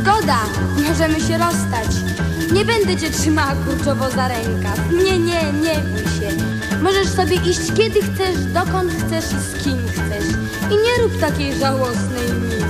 Zgoda, możemy się rozstać. Nie będę cię trzymała kurczowo za rękaw. Nie bój się. Możesz sobie iść kiedy chcesz, dokąd chcesz i z kim chcesz. I nie rób takiej żałosnej miny.